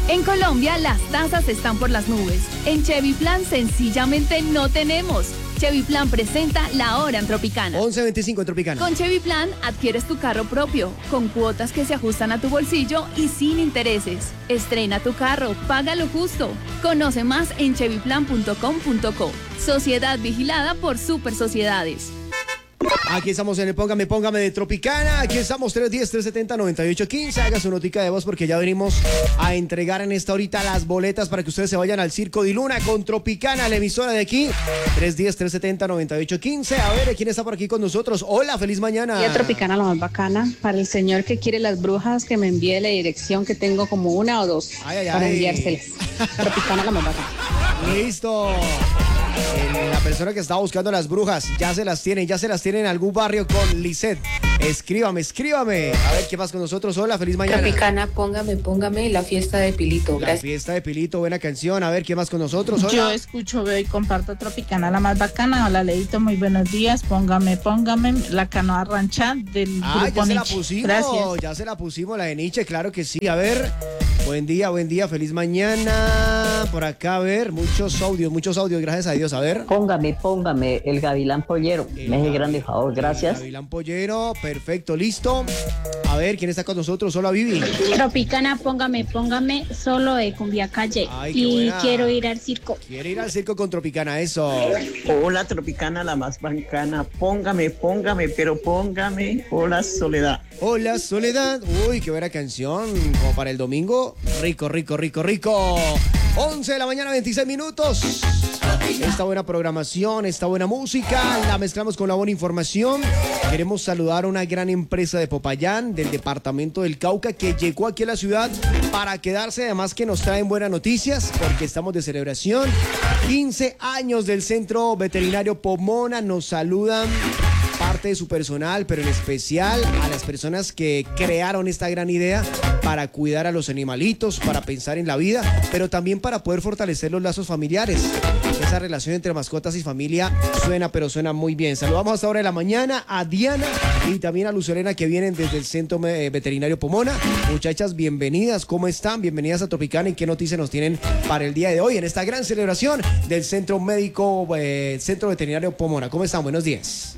En Colombia las tasas están por las nubes. En Chevy Plan sencillamente no tenemos. Chevy Plan presenta La Hora en Tropicana. 11.25 en Tropicana. Con Chevy Plan adquieres tu carro propio, con cuotas que se ajustan a tu bolsillo y sin intereses. Estrena tu carro, paga lo justo. Conoce más en chevyplan.com.co. Sociedad vigilada por Super Sociedades. Aquí estamos en el Póngame de Tropicana. Aquí estamos 310-370-9815. Haga su notica de voz porque ya venimos a entregar en esta horita las boletas para que ustedes se vayan al Circo de Luna con Tropicana, la emisora de aquí. 310-370-9815. A ver, ¿quién está por aquí con nosotros? Hola, feliz mañana. Y a Tropicana, la más bacana. Para el señor que quiere las brujas, que me envíe la dirección, que tengo como una o dos para enviárselas. Tropicana, la más bacana. Listo. La persona que estaba buscando las brujas ya se las tiene en algún barrio con Lisette. Escríbame. A ver, ¿qué más con nosotros? Hola, feliz mañana. Tropicana, póngame la fiesta de Pilito. Gracias. La fiesta de Pilito, buena canción. A ver, ¿qué más con nosotros? Hola. Yo escucho, veo y comparto Tropicana, la más bacana. Hola, Leito, muy buenos días. Póngame la canoa rancha del grupo ya se Nietzsche. la pusimos. Gracias. Ya se la pusimos, la de Nietzsche, claro que sí. A ver, buen día, feliz mañana. Por acá, a ver, muchos audios, gracias a Dios. A ver. Póngame el Gavilán Pollero. Me hace grande favor, gracias. El Gavilán Pollero, perfecto, listo. A ver, ¿quién está con nosotros? Hola, Vivi. Tropicana, póngame, solo de Cumbia Calle. Ay, y buena. Quiero ir al circo. Quiere ir al circo con Tropicana, eso. Hola, Tropicana, la más bacana. Póngame. Hola, Soledad. Hola, Soledad. Uy, qué buena canción. Como para el domingo. Rico. 11 de la mañana, 26 minutos. Esta buena programación, esta buena música, la mezclamos con la buena información. Queremos saludar a una gran empresa de Popayán, del departamento del Cauca, que llegó aquí a la ciudad para quedarse. Además que nos traen buenas noticias, porque estamos de celebración. 15 años del Centro Veterinario Pomona. Nos saludan parte de su personal, pero en especial a las personas que crearon esta gran idea para cuidar a los animalitos, para pensar en la vida, pero también para poder fortalecer los lazos familiares. Esa relación entre mascotas y familia suena muy bien. Saludamos hasta ahora de la mañana a Diana y también a Lucelena, que vienen desde el Centro Veterinario Pomona. Muchachas, bienvenidas, ¿cómo están? Bienvenidas a Tropicana. ¿Y qué noticias nos tienen para el día de hoy en esta gran celebración del Centro Veterinario Pomona? ¿Cómo están? Buenos días.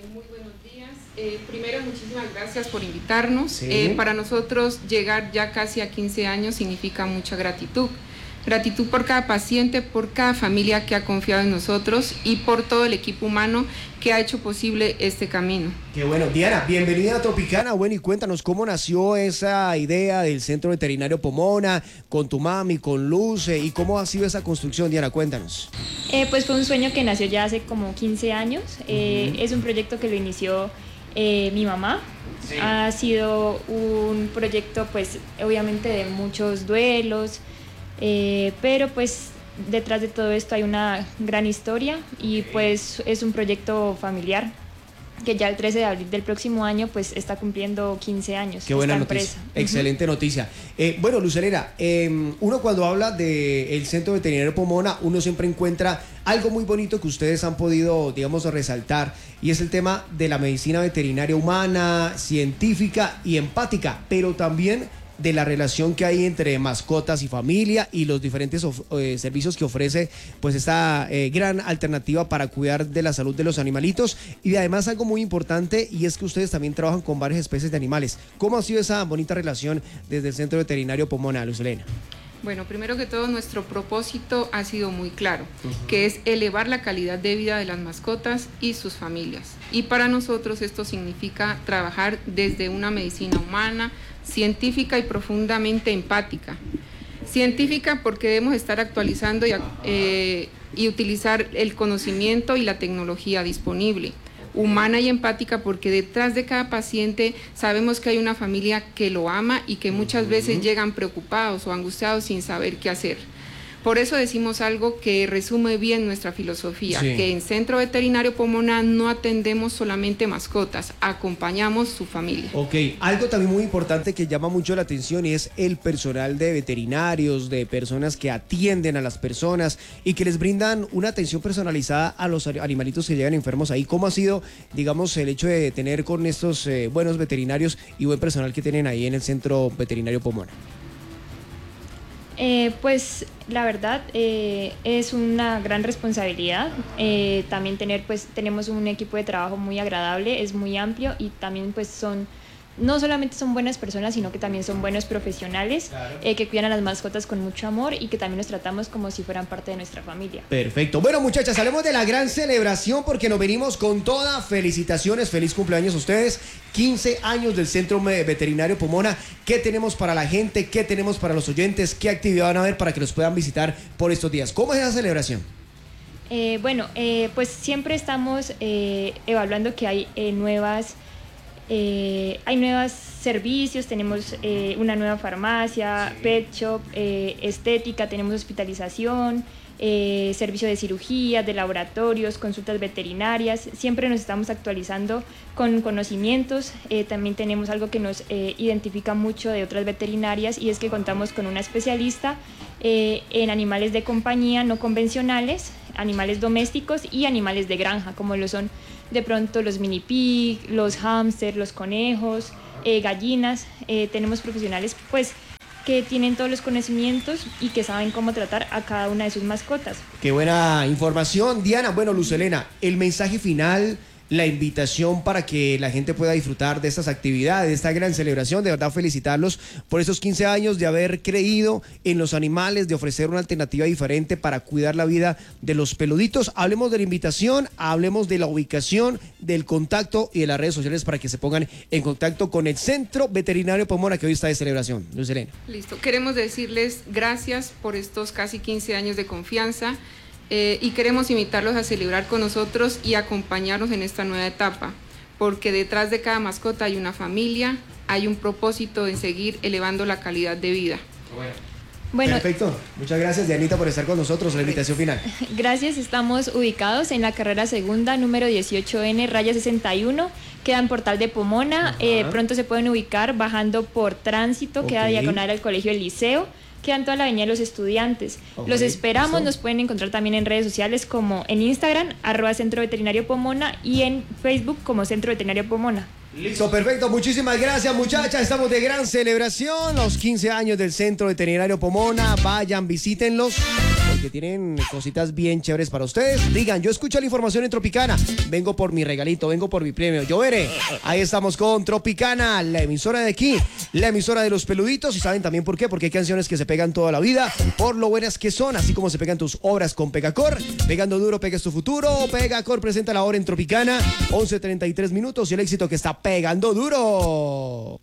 Primero, muchísimas gracias por invitarnos. Sí. Para nosotros llegar ya casi a 15 años significa mucha gratitud. Gratitud por cada paciente, por cada familia que ha confiado en nosotros y por todo el equipo humano que ha hecho posible este camino. Qué bueno. Diana, bienvenida a Tropicana. Bueno, y cuéntanos cómo nació esa idea del Centro Veterinario Pomona, con tu mami, con Luz, y cómo ha sido esa construcción, Diana, cuéntanos. Pues fue un sueño que nació ya hace como 15 años. Es un proyecto que lo inició mi mamá. Sí. Ha sido un proyecto, pues, obviamente de muchos duelos, pero pues detrás de todo esto hay una gran historia y pues es un proyecto familiar que ya el 13 de abril del próximo año pues está cumpliendo 15 años. Qué buena esta noticia, empresa. excelente noticia. Bueno, Lucelena, uno cuando habla del Centro Veterinario Pomona, uno siempre encuentra algo muy bonito que ustedes han podido, digamos, resaltar, y es el tema de la medicina veterinaria humana, científica y empática, pero también de la relación que hay entre mascotas y familia y los diferentes servicios que ofrece pues esta gran alternativa para cuidar de la salud de los animalitos. Y además algo muy importante, y es que ustedes también trabajan con varias especies de animales. ¿Cómo ha sido esa bonita relación desde el Centro Veterinario Pomona, Lucelena? Bueno, primero que todo, nuestro propósito ha sido muy claro, que es elevar la calidad de vida de las mascotas y sus familias. Y para nosotros esto significa trabajar desde una medicina humana, científica y profundamente empática. Científica porque debemos estar actualizando y utilizar el conocimiento y la tecnología disponible. Humana y empática porque detrás de cada paciente sabemos que hay una familia que lo ama y que muchas veces llegan preocupados o angustiados sin saber qué hacer. Por eso decimos algo que resume bien nuestra filosofía, sí, que en Centro Veterinario Pomona no atendemos solamente mascotas, acompañamos su familia. Ok, algo también muy importante que llama mucho la atención es el personal de veterinarios, de personas que atienden a las personas y que les brindan una atención personalizada a los animalitos que llegan enfermos ahí. ¿Cómo ha sido, digamos, el hecho de tener con estos buenos veterinarios y buen personal que tienen ahí en el Centro Veterinario Pomona? Pues la verdad es una gran responsabilidad. También tenemos un equipo de trabajo muy agradable, es muy amplio y también no solamente son buenas personas, sino que también son buenos profesionales, claro, que cuidan a las mascotas con mucho amor y que también los tratamos como si fueran parte de nuestra familia. Perfecto. Bueno, muchachas, hablemos de la gran celebración porque nos venimos con toda. Felicitaciones, feliz cumpleaños a ustedes. 15 años del Centro Veterinario Pomona. ¿Qué tenemos para la gente? ¿Qué tenemos para los oyentes? ¿Qué actividad van a ver para que los puedan visitar por estos días? ¿Cómo es esa celebración? Pues siempre estamos evaluando que hay nuevos servicios, tenemos una nueva farmacia, pet shop, estética, tenemos hospitalización, servicio de cirugía, de laboratorios, consultas veterinarias. Siempre nos estamos actualizando con conocimientos. También tenemos algo que nos identifica mucho de otras veterinarias y es que contamos con una especialista en animales de compañía no convencionales, animales domésticos y animales de granja, como lo son de pronto los mini pig, los hámster, los conejos, gallinas. Tenemos profesionales que tienen todos los conocimientos y que saben cómo tratar a cada una de sus mascotas. Qué buena información, Diana. Bueno, Luz Helena, el mensaje final, la invitación para que la gente pueda disfrutar de estas actividades, de esta gran celebración. De verdad, felicitarlos por esos 15 años de haber creído en los animales, de ofrecer una alternativa diferente para cuidar la vida de los peluditos. Hablemos de la invitación, hablemos de la ubicación, del contacto y de las redes sociales para que se pongan en contacto con el Centro Veterinario Pomona que hoy está de celebración. Luz Helena. Listo. Queremos decirles gracias por estos casi 15 años de confianza. Y queremos invitarlos a celebrar con nosotros y acompañarnos en esta nueva etapa, porque detrás de cada mascota hay una familia, hay un propósito en seguir elevando la calidad de vida. Bueno, perfecto. Muchas gracias, Dianita, por estar con nosotros. La invitación final. Gracias. Estamos ubicados en la carrera segunda, número 18N/61, queda en Portal de Pomona. Pronto se pueden ubicar bajando por Tránsito, queda diagonal al Colegio del Liceo. Queda en toda la avenida de los estudiantes. Los esperamos, nos pueden encontrar también en redes sociales como en Instagram, @Centro Veterinario Pomona, y en Facebook como Centro Veterinario Pomona. Listo, perfecto. Muchísimas gracias, muchachas. Estamos de gran celebración. Los 15 años del Centro Veterinario Pomona. Vayan, visítenlos, porque tienen cositas bien chéveres para ustedes. Digan, yo escucho la información en Tropicana. Vengo por mi regalito, vengo por mi premio. Yo veré. Ahí estamos con Tropicana, la emisora de aquí, la emisora de los peluditos. Y saben también por qué, porque hay canciones que se pegan toda la vida por lo buenas que son, así como se pegan tus obras con Pegacor. Pegando duro, pegas tu futuro. Pegacor presenta la hora en Tropicana, 11:33 minutos, y el éxito que está pegando duro.